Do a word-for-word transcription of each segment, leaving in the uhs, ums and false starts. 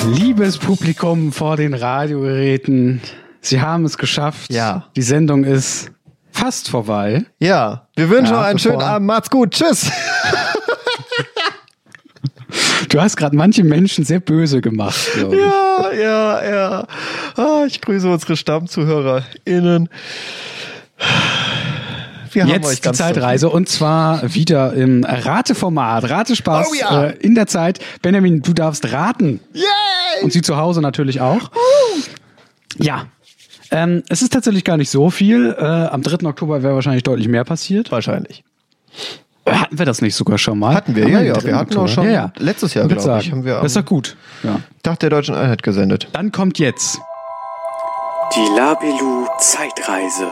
Liebes Publikum vor den Radiogeräten, Sie haben es geschafft. Ja. Die Sendung ist fast vorbei. Ja, wir wünschen Ja, euch einen bevor- schönen Abend. Macht's gut. Tschüss. Du hast gerade manche Menschen sehr böse gemacht, glaube ich. Ja, ja, ja. Ah, ich grüße unsere StammzuhörerInnen. Wir haben euch Jetzt die ganz Zeitreise und zwar wieder im Rateformat, Ratespaß Oh ja. äh, in der Zeit. Benjamin, du darfst raten. Yay! Und Sie zu Hause natürlich auch. Ja, ähm, es ist tatsächlich gar nicht so viel. Äh, am dritten Oktober wäre wahrscheinlich deutlich mehr passiert. Wahrscheinlich. Hatten wir das nicht sogar schon mal? Hatten wir, Haben ja, den ja. dritten Wir hatten auch Oktober? schon ja, ja. letztes Jahr, Ich würd glaube ich, sagen, haben wir am das ist doch gut. Ja. Tag der Deutschen Einheit gesendet. Dann kommt jetzt Die Labelu Zeitreise.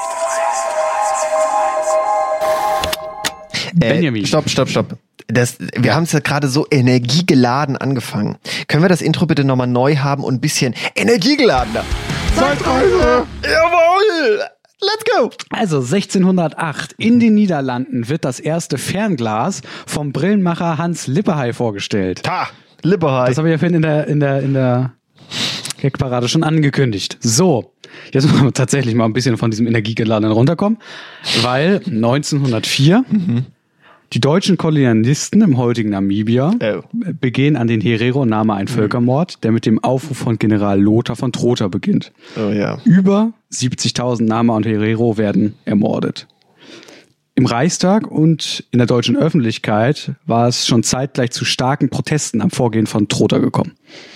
Benjamin. Äh, stopp, stopp, stopp. Das, wir haben es ja gerade so energiegeladen angefangen. Können wir das Intro bitte nochmal neu haben und ein bisschen energiegeladener? Zeitreise! Jawohl! Let's go! Also sechzehnhundertacht in den Niederlanden wird das erste Fernglas vom Brillenmacher Hans Lippershey vorgestellt. Ta! Lippershey. Das habe ich ja vorhin in der, in der, in der Gagparade schon angekündigt. So, jetzt müssen wir tatsächlich mal ein bisschen von diesem Energiegeladenen runterkommen, weil neunzehnhundertvier Mhm. die deutschen Kolonialisten im heutigen Namibia Oh. begehen an den Herero-Name einen Völkermord, der mit dem Aufruf von General Lothar von Trotha beginnt. Oh ja. Über siebzigtausend Nama und Herero werden ermordet. Im Reichstag und in der deutschen Öffentlichkeit war es schon zeitgleich zu starken Protesten am Vorgehen von Trotha gekommen.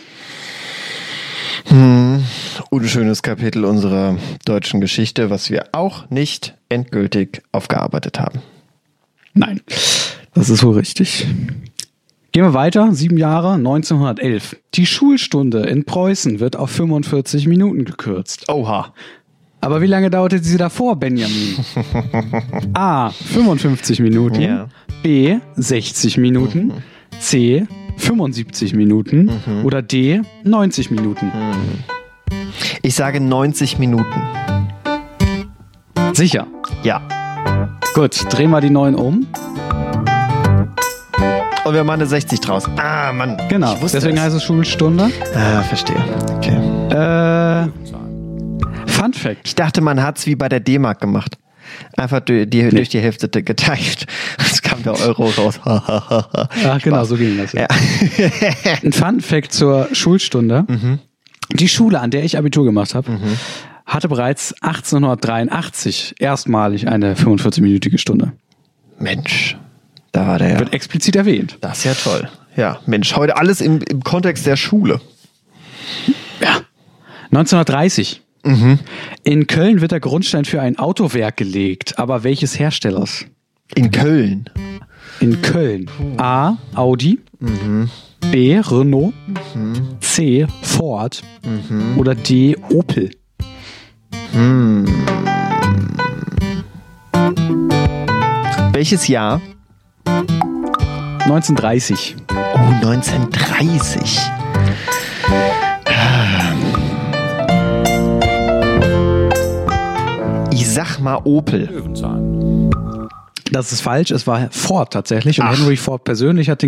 Unschönes Kapitel unserer deutschen Geschichte, was wir auch nicht endgültig aufgearbeitet haben. Nein, das ist wohl richtig. Gehen wir weiter, sieben Jahre, neunzehnhundertelf. Die Schulstunde in Preußen wird auf fünfundvierzig Minuten gekürzt. Oha. Aber wie lange dauerte sie davor, Benjamin? A, fünfundfünfzig Minuten, Ja. B, sechzig Minuten, C, fünfundsiebzig Minuten oder D, neunzig Minuten. Ich sage neunzig Minuten. Sicher. Ja. Gut, drehen wir die neun um. Und wir machen eine sechzig draus. Ah, Mann. Genau, Ich wusste deswegen es. heißt es Schulstunde. Ah, verstehe. Okay. Äh, Fun Fact. Ich dachte, man hat's wie bei der D-Mark gemacht. Einfach durch die, durch die Hälfte geteilt. Es kam der Euro raus. Ach genau, so ging das. Ja. Ja. Ein Fun Fact zur Schulstunde. Die Schule, an der ich Abitur gemacht habe, hatte bereits achtzehnhundertdreiundachtzig erstmalig eine fünfundvierzig-minütige Stunde. Mensch, da war der. Wird explizit erwähnt. Das ist ja toll. Ja, Mensch, heute alles im, im Kontext der Schule. Ja. neunzehnhundertdreißig. In Köln wird der Grundstein für ein Autowerk gelegt. Aber welches Herstellers? In Köln. In Köln. A. Audi. B. Renault. C. Ford. Oder D. Opel. Welches Jahr? neunzehnhundertdreißig. Oh, neunzehnhundertdreißig. Ich sag mal Opel. Das ist falsch. Es war Ford tatsächlich. Und Ach. Henry Ford persönlich hat den